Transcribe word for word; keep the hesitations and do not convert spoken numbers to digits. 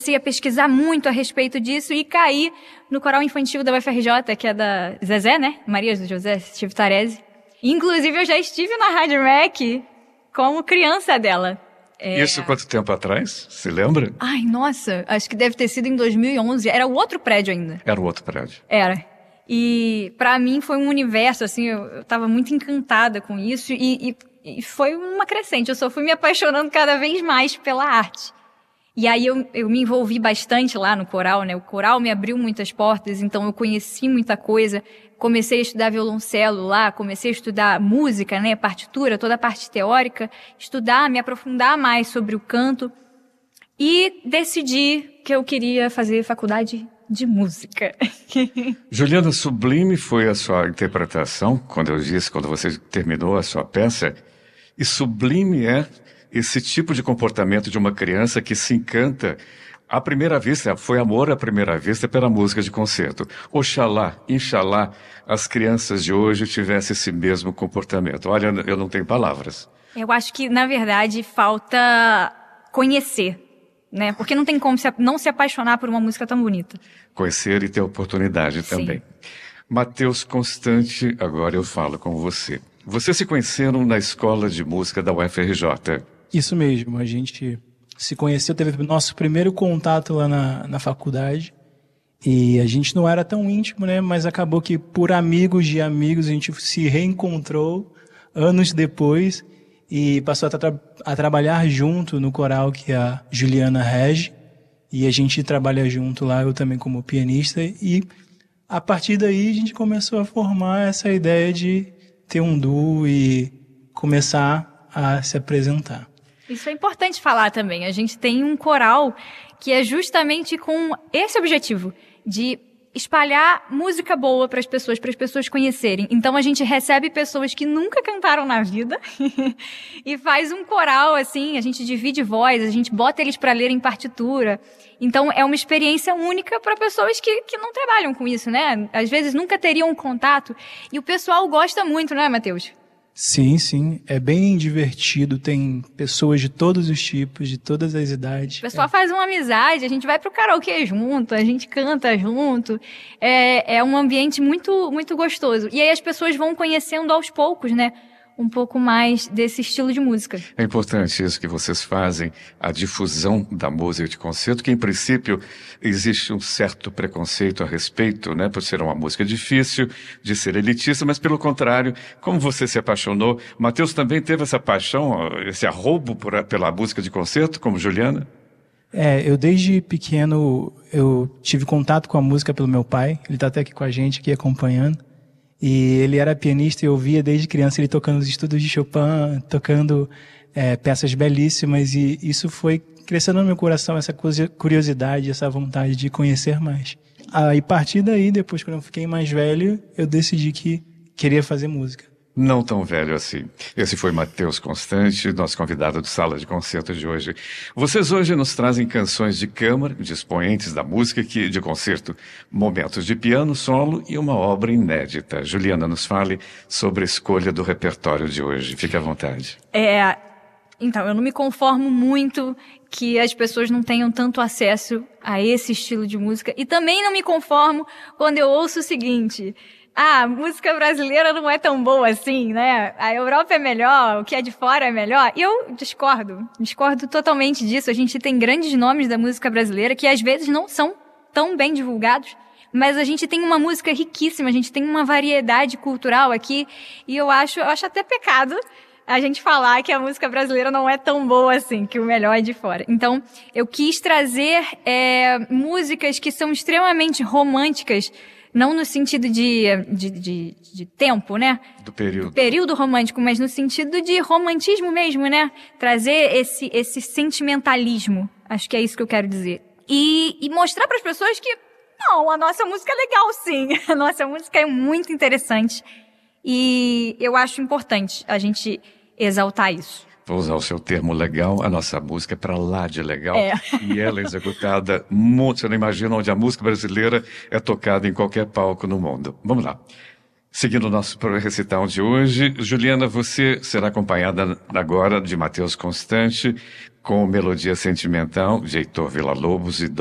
Comecei a pesquisar muito a respeito disso e caí no coral infantil da U F R J, que é da Zezé, né? Maria José Chivitarese. Inclusive, eu já estive na Rádio M E C como criança dela. É... Isso quanto tempo atrás? Se lembra? Ai, nossa, acho que deve ter sido em dois mil e onze. Era o outro prédio ainda. Era o outro prédio. Era. E pra mim foi um universo, assim, eu, eu tava muito encantada com isso e, e, e foi uma crescente. Eu só fui me apaixonando cada vez mais pela arte. E aí eu, eu me envolvi bastante lá no coral, né? O coral me abriu muitas portas, então eu conheci muita coisa. Comecei a estudar violoncelo lá, comecei a estudar música, né? Partitura, toda a parte teórica. Estudar, me aprofundar mais sobre o canto. E decidi que eu queria fazer faculdade de música. Juliana, sublime foi a sua interpretação, quando eu disse, quando você terminou a sua peça. E sublime é esse tipo de comportamento de uma criança que se encanta à primeira vista, foi amor à primeira vista pela música de concerto. Oxalá, inxalá, as crianças de hoje tivessem esse mesmo comportamento. Olha, eu não tenho palavras. Eu acho que, na verdade, falta conhecer, né? Porque não tem como se, não se apaixonar por uma música tão bonita. Conhecer e ter oportunidade também. Sim. Matheus Constante, agora eu falo com você. Vocês se conheceram na escola de música da U F R J? Isso mesmo, a gente se conheceu, teve nosso primeiro contato lá na, na faculdade e a gente não era tão íntimo, né? Mas acabou que por amigos de amigos a gente se reencontrou anos depois e passou a, tra a trabalhar junto no coral que a Juliana rege e a gente trabalha junto lá, eu também como pianista e a partir daí a gente começou a formar essa ideia de ter um duo e começar a se apresentar. Isso é importante falar também. A gente tem um coral que é justamente com esse objetivo, de espalhar música boa para as pessoas, para as pessoas conhecerem. Então a gente recebe pessoas que nunca cantaram na vida e faz um coral assim, a gente divide voz, a gente bota eles para lerem partitura. Então é uma experiência única para pessoas que, que não trabalham com isso, né? Às vezes nunca teriam um contato e o pessoal gosta muito, não é, Matheus? Sim, sim. É bem divertido. Tem pessoas de todos os tipos, de todas as idades. O pessoal é. faz uma amizade, a gente vai pro karaokê junto, a gente canta junto. É, é um ambiente muito, muito gostoso. E aí as pessoas vão conhecendo aos poucos, né? Um pouco mais desse estilo de música. É importante isso que vocês fazem, a difusão da música de concerto, que em princípio existe um certo preconceito a respeito, né, por ser uma música difícil, de ser elitista, mas pelo contrário, como você se apaixonou, Matheus também teve essa paixão, esse arrobo por, pela música de concerto, como Juliana? É, eu desde pequeno, eu tive contato com a música pelo meu pai, ele está até aqui com a gente, aqui acompanhando. E ele era pianista e eu via desde criança ele tocando os estudos de Chopin, tocando é, peças belíssimas e isso foi crescendo no meu coração, essa curiosidade, essa vontade de conhecer mais. Aí, a partir daí, depois quando eu fiquei mais velho, eu decidi que queria fazer música. Não tão velho assim. Esse foi Matheus Constante, nosso convidado do Sala de Concertos de hoje. Vocês hoje nos trazem canções de câmara, de expoentes da música que, de concerto, momentos de piano, solo e uma obra inédita. Juliana, nos fale sobre a escolha do repertório de hoje. Fique à vontade. É, então, eu não me conformo muito que as pessoas não tenham tanto acesso a esse estilo de música. E também não me conformo quando eu ouço o seguinte... Ah, a música brasileira não é tão boa assim, né? A Europa é melhor, o que é de fora é melhor. E eu discordo, discordo totalmente disso. A gente tem grandes nomes da música brasileira que às vezes não são tão bem divulgados, mas a gente tem uma música riquíssima, a gente tem uma variedade cultural aqui e eu acho, eu acho até pecado a gente falar que a música brasileira não é tão boa assim, que o melhor é de fora. Então, eu quis trazer é, músicas que são extremamente românticas, não no sentido de, de, de, de tempo, né? Do período. Do período romântico, mas no sentido de romantismo mesmo, né? Trazer esse, esse sentimentalismo. Acho que é isso que eu quero dizer. E, e mostrar para as pessoas que, não, a nossa música é legal sim. A nossa música é muito interessante. E eu acho importante a gente exaltar isso. Vou usar o seu termo legal, a nossa música é pra lá de legal. É. E ela é executada muito, você não imagina onde a música brasileira é tocada em qualquer palco no mundo. Vamos lá. Seguindo o nosso recital de hoje, Juliana, você será acompanhada agora de Matheus Constante com melodia sentimental de Heitor Villa-Lobos e